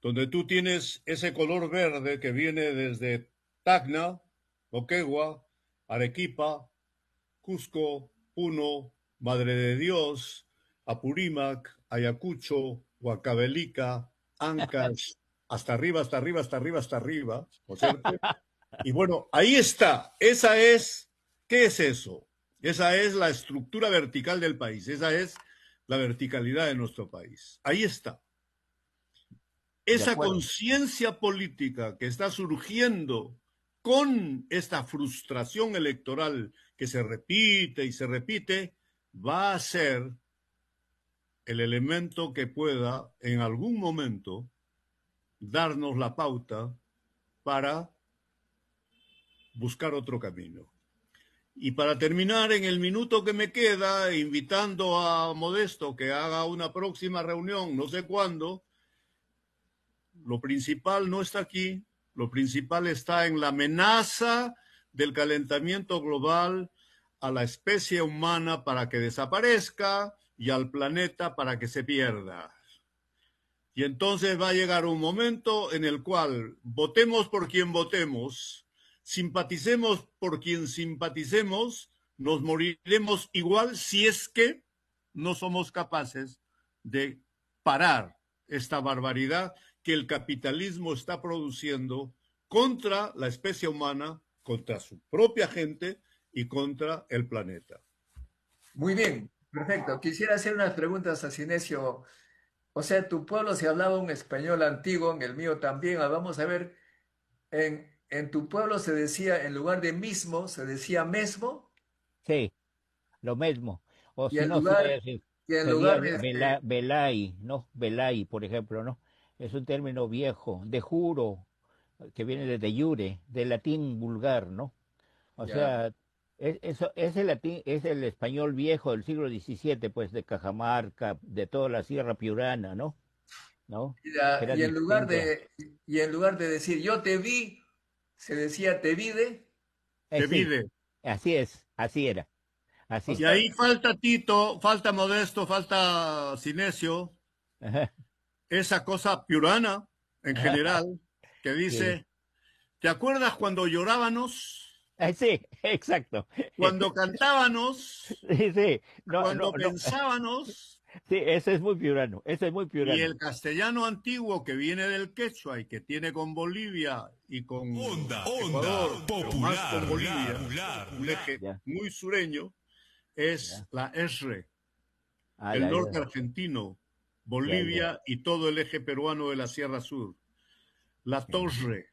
donde tú tienes ese color verde que viene desde Tacna, Moquegua, Arequipa, Cusco, Puno, Madre de Dios, Apurímac, Ayacucho, Huancavelica, Ancash, hasta arriba, hasta arriba, hasta arriba, hasta arriba, ¿no es cierto? Y bueno, ahí está. Esa es, ¿qué es eso? Esa es la estructura vertical del país. Esa es la verticalidad de nuestro país. Ahí está. De Esa acuerdo. conciencia política que está surgiendo con esta frustración electoral que se repite y se repite, va a ser el elemento que pueda en algún momento darnos la pauta para buscar otro camino. Y para terminar, en el minuto que me queda, invitando a Modesto que haga una próxima reunión, no sé cuándo, lo principal no está aquí, lo principal está en la amenaza del calentamiento global a la especie humana para que desaparezca y al planeta para que se pierda. Y entonces va a llegar un momento en el cual votemos por quien votemos, simpaticemos por quien simpaticemos, nos moriremos igual si es que no somos capaces de parar esta barbaridad que el capitalismo está produciendo contra la especie humana, contra su propia gente y contra el planeta. Muy bien, perfecto. Quisiera hacer unas preguntas a Cinesio. O sea, en tu pueblo se hablaba un español antiguo, en el mío también. Vamos a ver, en tu pueblo se decía, en lugar de mismo, se decía mesmo, Sí, lo mismo. O y si en no, lugar, y en sería lugar de este, velay, ¿no? Velay, por ejemplo, ¿no? Es un término viejo, de juro, que viene de jure, del latín vulgar, ¿no? O ya. sea, eso, es el latín, es el español viejo del siglo XVII, pues de Cajamarca, de toda la Sierra Piurana, ¿no? ¿No? Que era Y distinto. en lugar de decir yo te vi, se decía te vide. Te Sí, vide. así es, así era, O así. Y sea, ahí falta Tito, falta Modesto, falta Cinesio, Ajá, esa cosa piurana en general, que sí. dice, ¿te acuerdas cuando llorábamos? Sí, exacto. Cuando cantábamos, Sí, sí, no, no, cuando no. pensábamos, Sí, ese es muy piurano, ese es muy y piurano. el castellano antiguo que viene del quechua y que tiene con Bolivia y con Ecuador, pero más con Bolivia, un eje Ya, muy sureño, es ya. la ESRE, Ah, el ya, norte ya, argentino, ya, ya. Bolivia y todo el eje peruano de la Sierra Sur. La torre.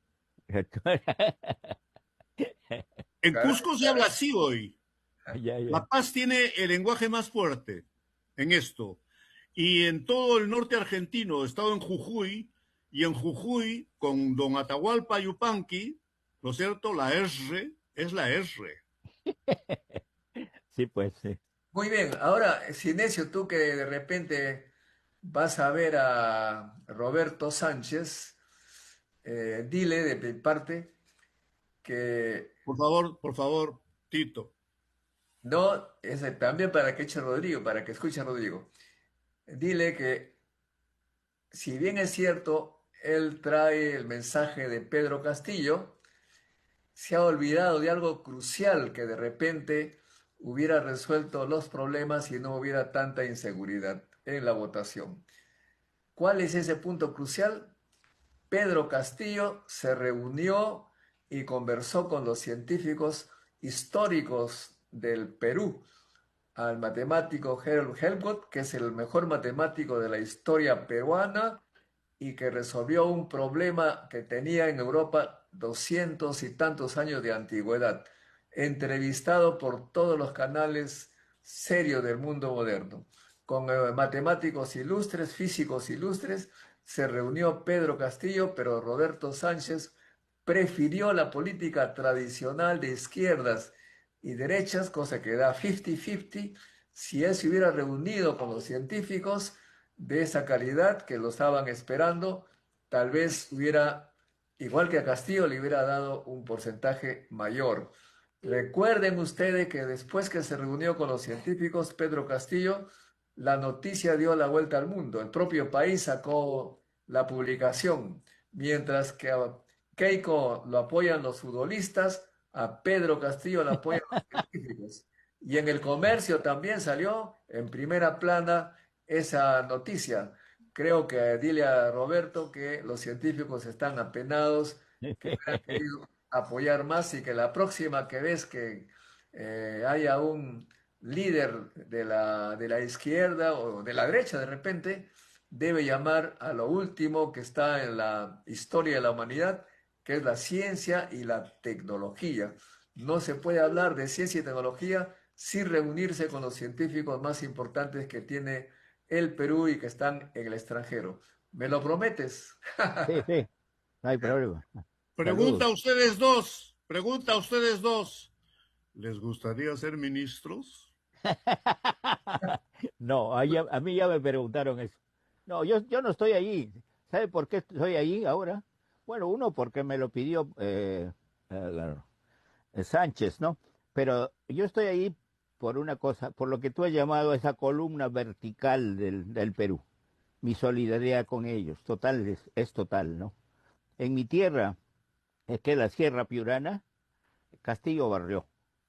En caray, Cusco se habla así hoy. Ya, La ya. Paz tiene el lenguaje más fuerte en esto. Y en todo el norte argentino, he estado en Jujuy, y en Jujuy, con don Atahualpa Yupanqui, ¿no es cierto? La R es la R. Sí, pues, sí. muy bien. Ahora, Cinesio, tú que de repente vas a ver a Roberto Sánchez, dile de mi parte que Por favor, Tito. no, es también para que eche Rodrigo, para que escuche a Rodrigo. Dile que si bien es cierto, él trae el mensaje de Pedro Castillo, se ha olvidado de algo crucial que de repente hubiera resuelto los problemas y no hubiera tanta inseguridad en la votación. ¿Cuál es ese punto crucial? Pedro Castillo se reunió y conversó con los científicos históricos del Perú, al matemático Harold Helmholtz, que es el mejor matemático de la historia peruana y que resolvió un problema que tenía en Europa 200 y tantos años de antigüedad, entrevistado por todos los canales serios del mundo moderno. Con matemáticos ilustres, físicos ilustres, se reunió Pedro Castillo, pero Roberto Sánchez prefirió la política tradicional de izquierdas y derechas, cosa que da 50-50. Si él se hubiera reunido con los científicos de esa calidad que lo estaban esperando, tal vez hubiera, igual que a Castillo, le hubiera dado un porcentaje mayor. Recuerden ustedes que después que se reunió con los científicos, Pedro Castillo, la noticia dio la vuelta al mundo. El propio país sacó la publicación. Mientras que a Keiko lo apoyan los futbolistas, a Pedro Castillo lo apoyan los científicos. Y en el comercio también salió en primera plana esa noticia. Creo que dile a Roberto que los científicos están apenados, que hubieran querido apoyar más y que la próxima que ves que haya un líder de la izquierda o de la derecha de repente, debe llamar a lo último que está en la historia de la humanidad, que es la ciencia y la tecnología. No se puede hablar de ciencia y tecnología sin reunirse con los científicos más importantes que tiene el Perú y que están en el extranjero. ¿Me lo prometes? Sí, sí, no hay problema. Pregunta Saludos. a ustedes dos, ¿les gustaría ser ministros? No, a mí ya me preguntaron eso. No, yo no estoy allí. ¿Sabe por qué estoy allí ahora? Bueno, uno porque me lo pidió claro, Sánchez, ¿no? Pero yo estoy ahí por una cosa, por lo que tú has llamado esa columna vertical del Perú. Mi solidaridad con ellos, total, es total, ¿no? En mi tierra, es que la Sierra Piurana, Castillo barrió,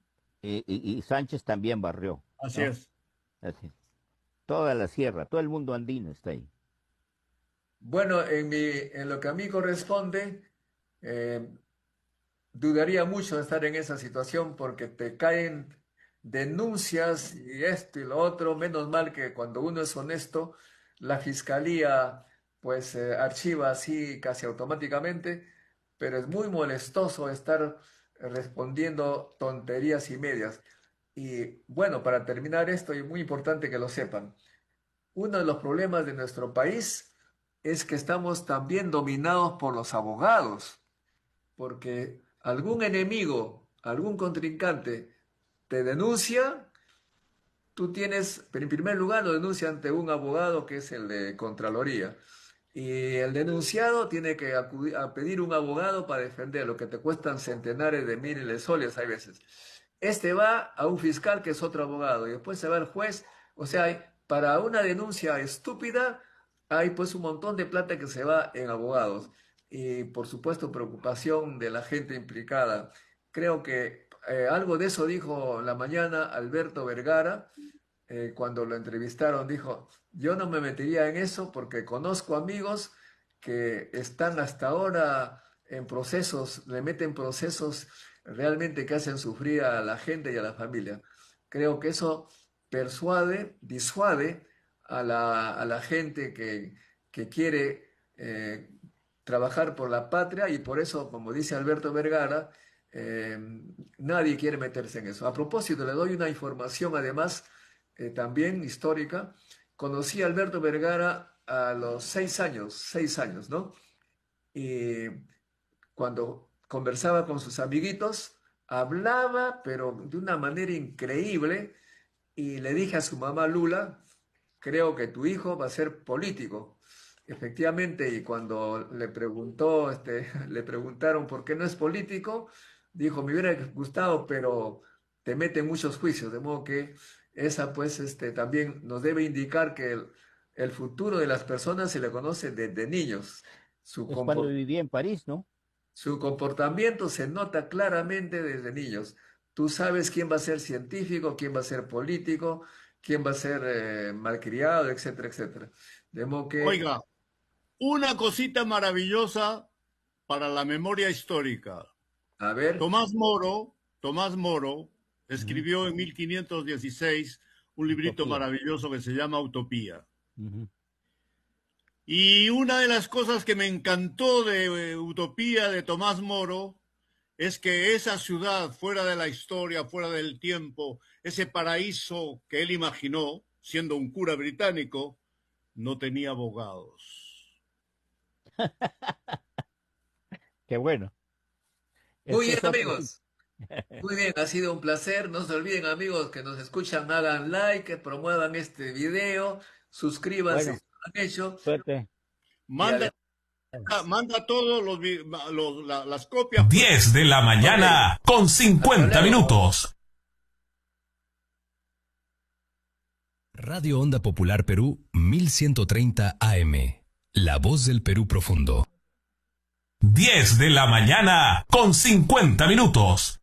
y Sánchez también barrió, Así ¿no? es. Así. Toda la sierra, todo el mundo andino está ahí. Bueno, en lo que a mí corresponde, eh, dudaría mucho de estar en esa situación porque te caen denuncias y esto y lo otro. Menos mal que cuando uno es honesto, la fiscalía pues archiva así casi automáticamente, pero es muy molestoso estar respondiendo tonterías y medias. Y bueno, para terminar esto, y muy importante que lo sepan, uno de los problemas de nuestro país es que estamos también dominados por los abogados, porque algún enemigo, algún contrincante te denuncia, tú tienes, pero en primer lugar lo denuncia ante un abogado que es el de Contraloría. Y el denunciado tiene que acudir a pedir un abogado para defender lo que te cuestan centenares de miles de soles hay veces. Este va a un fiscal que es otro abogado y después se va al juez. O sea, para una denuncia estúpida hay pues un montón de plata que se va en abogados. Y por supuesto preocupación de la gente implicada. Creo que algo de eso dijo la mañana Alberto Vergara cuando lo entrevistaron. Dijo, yo no me metería en eso porque conozco amigos que están hasta ahora en procesos, le meten procesos realmente que hacen sufrir a la gente y a la familia. Creo que eso disuade a la gente que quiere trabajar por la patria y por eso, como dice Alberto Vergara, eh, nadie quiere meterse en eso. A propósito, le doy una información además también histórica. Conocí a Alberto Vergara a los 6 años, ¿no? Y cuando conversaba con sus amiguitos, hablaba, pero de una manera increíble, y le dije a su mamá Lula, creo que tu hijo va a ser político. Efectivamente, y cuando le preguntaron por qué no es político, dijo, me hubiera gustado, pero te mete en muchos juicios, de modo que esa pues también nos debe indicar que el futuro de las personas se le conoce desde niños. Su Es cuando comportamiento vivía en París, ¿no? su comportamiento se nota claramente desde niños. Tú sabes quién va a ser científico, quién va a ser político, quién va a ser malcriado, etcétera, etcétera. De modo que, Oiga, una cosita maravillosa para la memoria histórica. a ver, Tomás Moro Ujú. escribió en 1516 un librito Utopía. maravilloso que se llama Utopía. Ujú. Y una de las cosas que me encantó de Utopía de Tomás Moro es que esa ciudad fuera de la historia, fuera del tiempo, ese paraíso que él imaginó, siendo un cura británico, no tenía abogados. Qué bueno. muy Ese bien es otro tipo. amigos, muy bien, ha sido un placer. No se olviden amigos que nos escuchan, hagan like, que promuevan este video, suscríbanse Bueno, si no lo han hecho suerte. y Manda, además, manda todos las copias, pues. 10 de la ok, mañana con hasta 50 luego. minutos. Radio Onda Popular Perú 1130 AM. La voz del Perú profundo. 10 de la mañana con 50 minutos.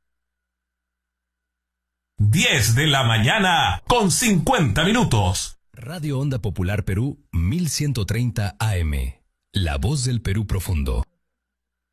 10 de la mañana con 50 minutos. Radio Onda Popular Perú 1130 AM. La voz del Perú profundo.